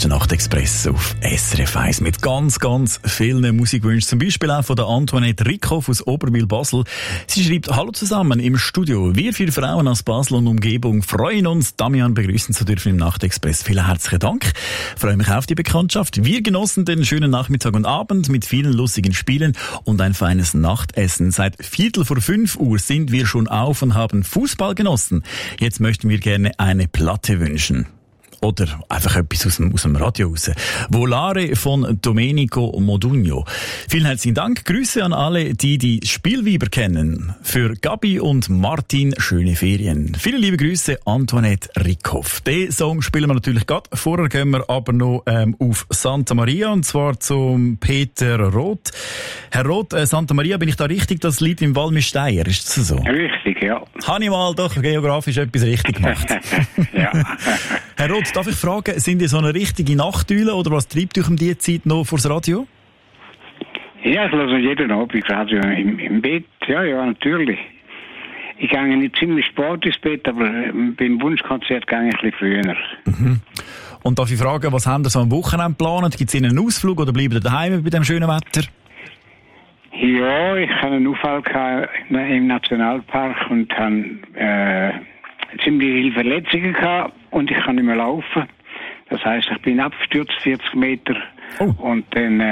ist der Nachtexpress auf SRF 1 mit ganz, ganz vielen Musikwünschen. Zum Beispiel auch von der Antoinette Rickhoff aus Oberwil-Basel. Sie schreibt: Hallo zusammen im Studio. Wir 4 Frauen aus Basel und Umgebung freuen uns, Damian begrüßen zu dürfen im Nachtexpress. Vielen herzlichen Dank. Freue mich auf die Bekanntschaft. Wir genossen den schönen Nachmittag und Abend mit vielen lustigen Spielen und ein feines Nachtessen. Seit 4:45 Uhr sind wir schon auf und haben Fußball genossen. Jetzt möchten wir gerne eine Platte wünschen. Oder einfach etwas aus dem Radio raus. Volare von Domenico Modugno. Vielen herzlichen Dank. Grüße an alle, die Spielwieber kennen. Für Gabi und Martin schöne Ferien. Viele liebe Grüße, Antoinette Rickhoff. Den Song spielen wir natürlich gerade. Vorher gehen wir aber noch auf Santa Maria, und zwar zum Peter Roth. Herr Roth, Santa Maria, bin ich da richtig? Das Lied im Walmisteier, ist das so? Richtig, ja. Habe ich mal doch geografisch etwas richtig gemacht? Ja. Herr Roth, darf ich fragen, sind ihr so eine richtige Nachteule oder was treibt euch um diese Zeit noch vors Radio? Ja, ich höre jeden Abend Radio im Bett. Ja, natürlich. Ich gehe nicht ziemlich spät ins Bett, aber beim Wunschkonzert gehe ich ein bisschen früher. Mhm. Und darf ich fragen, was haben ihr so am Wochenende geplant? Gibt es Ihnen einen Ausflug oder bleiben ihr daheim bei dem schönen Wetter? Ja, ich hatte einen Unfall im Nationalpark und habe ziemlich viele Verletzungen gehabt und ich kann nicht mehr laufen. Das heisst, ich bin abgestürzt 40 Meter und dann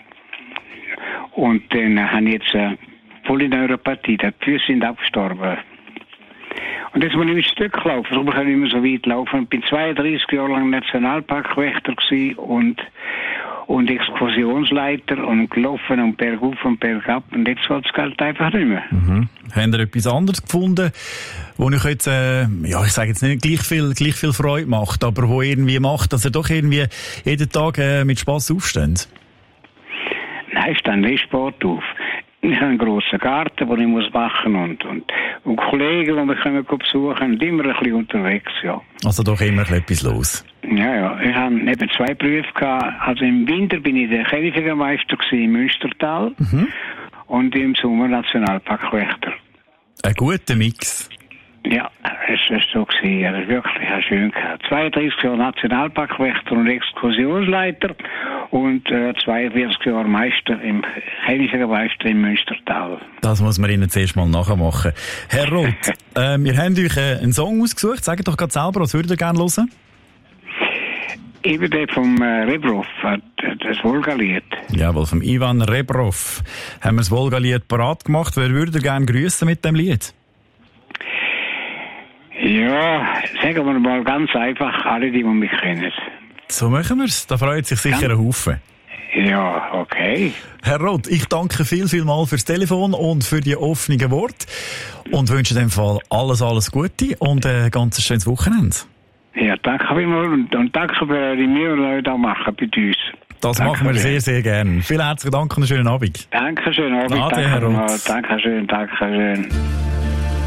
habe ich jetzt Polyneuropathie. Die Füße sind abgestorben. Und jetzt muss ich ein Stück laufen. Darum kann ich nicht mehr so weit laufen. Ich bin 32 Jahre lang Nationalparkwächter gewesen und Exkursionsleiter und gelaufen und bergauf und bergab. Und jetzt fällt das Geld einfach nicht mehr. Mhm. Haben ihr etwas anderes gefunden, wo euch jetzt, ich sage jetzt nicht gleich viel Freude macht, aber wo irgendwie macht, dass ihr doch irgendwie jeden Tag mit Spass aufsteht? Nein, ich stehe nicht Sport auf. Ich habe einen grossen Garten, den ich muss machen und Kollegen, die mich besuchen, und immer ein bisschen unterwegs, ja. Also doch immer etwas los. Ja. Ich habe eben 2 Berufe gehabt. Also im Winter bin ich der Käfigmeister im Münstertal und im Sommer Nationalparkwächter. Ein guter Mix. Ja, es war so gewesen. Ja, das ist wirklich schön gehabt. 32 Jahre Nationalparkwächter und Exkursionsleiter und 42 Jahre Meister im Meister im Münstertal. Das muss man Ihnen zuerst mal nachmachen. Herr Roth, wir haben euch einen Song ausgesucht. Sagt doch gerade selber, was würdet ihr gerne hören? Eben der vom Rebrov, das Wolga-Lied. Jawohl, vom Ivan Rebrov haben wir das Wolga-Lied parat gemacht. Wer würde ihr gerne grüßen mit dem Lied? Ja, sagen wir mal ganz einfach, alle, die mich kennen. So machen wir es. Da freut sich sicher ein Haufen. Ja, okay. Herr Roth, ich danke viel mal fürs Telefon und für die offenen Worte und wünsche in dem Fall alles Gute und ein ganz schönes Wochenende. Ja, danke vielmals und danke für die Mühe, die Leute machen bei uns. Das danke machen wir sehr, sehr gerne. Vielen herzlichen Dank und einen schönen Abend. Danke, schönen Abend. Ade, Herr Roth. Danke schön.